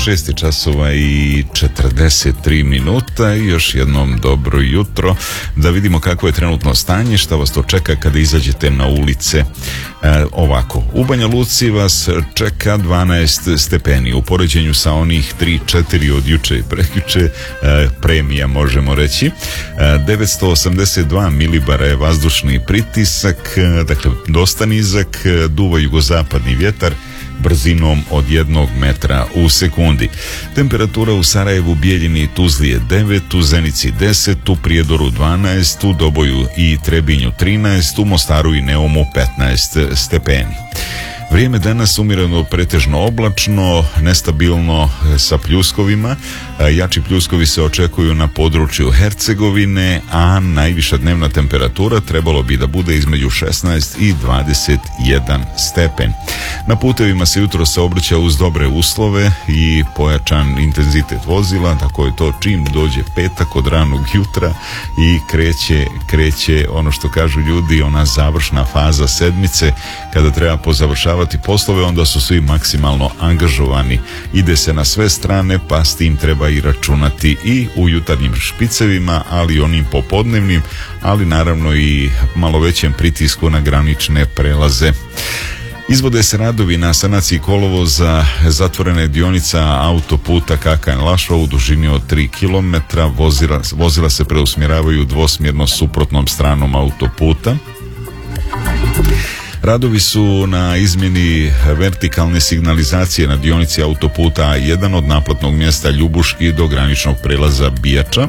6 časova i 43 minuta i još jednom dobro jutro. Da vidimo kako je trenutno stanje, šta vas to čeka kada izađete na ulice. Ovako, u Banja Luci vas čeka 12 stepeni u poređenju sa onih 3-4 od juče i prekjuče, premija možemo reći. 982 milibara je vazdušni pritisak, dakle dosta nizak, duva jugozapadni vjetar brzinom od 1 metra u sekundi. Temperatura u Sarajevu, Bijeljini i Tuzli je 9, u Zenici 10, u Prijedoru 12, u Doboju i Trebinju 13, u Mostaru i Neumu 15 stepeni. Vrijeme danas umjereno pretežno oblačno, nestabilno sa pljuskovima. Jači pljuskovi se očekuju na području Hercegovine, a najviša dnevna temperatura trebalo bi da bude između 16 i 21 stepen. Na putevima se jutro saobraća uz dobre uslove i pojačan intenzitet vozila, tako je to čim dođe petak od ranog jutra i kreće ono što kažu ljudi, ona završna faza sedmice, kada treba pozavršavati poslove, onda su svi maksimalno angažovani. Ide se na sve strane, pa s tim treba i računati i u jutarnjim špicevima, ali i onim popodnevnim, ali naravno i malo većem pritisku na granične prelaze. Izvode se radovi na sanaciji kolovoza zatvorene dionica autoputa Kakanj-Lašva u dužini od 3 km. Vozila se preusmjeravaju dvosmjerno suprotnom stranom autoputa. Radovi su na izmjeni vertikalne signalizacije na dionici autoputa A1 od naplatnog mjesta Ljubuški do graničnog prelaza Bijača.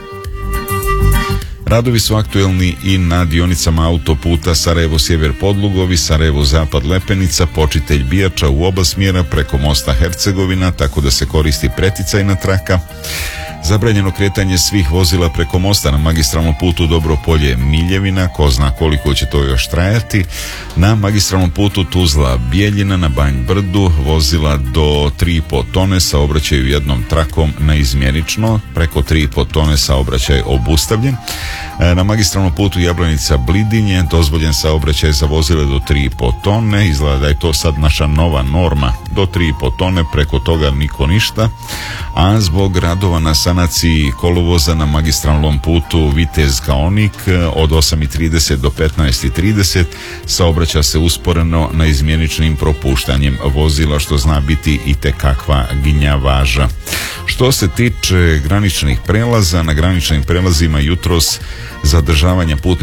Radovi su aktuelni i na dionicama autoputa Sarajevo-Sjever Podlugovi, Sarajevo-Zapad Lepenica, Počitelj Bijača u oba smjera preko mosta Hercegovina, tako da se koristi preticajna traka. Zabranjeno kretanje svih vozila preko mosta na magistralnom putu Dobropolje Miljevina, ko zna koliko će to još trajati. Na magistralnom putu Tuzla Bijeljina na Banj Brdu vozila do 3,5 tone saobraćaju jednom trakom naizmjenično, preko 3,5 tone saobraćaj obustavljen. Na magistralnom putu Jablanica Blidinje dozvoljen saobraćaj za vozile do 3,5 tone, izgleda da je to sad naša nova norma, do 3,5 tone, preko toga niko ništa, a zbog radova na sanaciji kolovoza na magistralnom putu Vitez Kaonik od 8:30 do 15:30 saobraća se usporeno na izmjeničnim propuštanjem vozila, što zna biti itekakva gnjavaža. Što se tiče graničnih prelaza, na graničnim prelazima jutros zadržavanja putnika